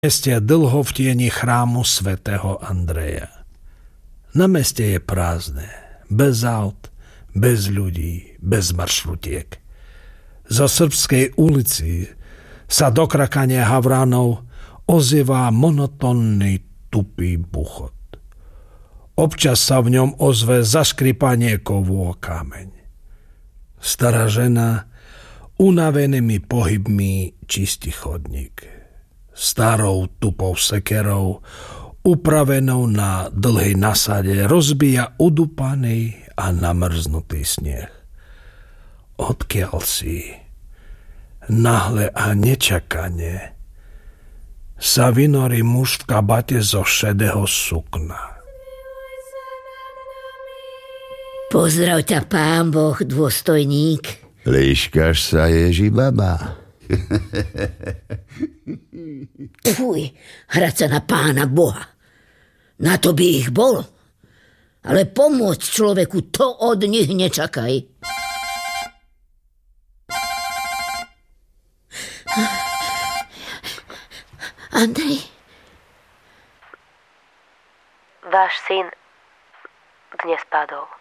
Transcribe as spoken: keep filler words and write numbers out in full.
meste dlho v tieni chrámu svätého Andreja. Na meste je prázdne, bez aut, bez ľudí, bez maršrutiek. Zo Srbskej ulici sa do krakania havránov ozýva monotónny tupý buchot. Občas sa v ňom ozve zaškripanie kovu o kameň. Stará žena unavenými pohybmi čistí chodník. Starou tupou sekerou, upravenou na dlhej nasade, rozbíja udupaný a namrznutý sneh. Odkiaľ si, nahle a nečakane, sa vynorí muž v kabate zo šedého sukna. Pozdrav ťa, pán Boh, dôstojník. Líškaš sa, Ježibaba. Fuj, hrať sa na pána Boha. Na to by ich bolo. Ale pomôcť človeku, to od nich nečakaj. Andrej? Váš syn dnes padol.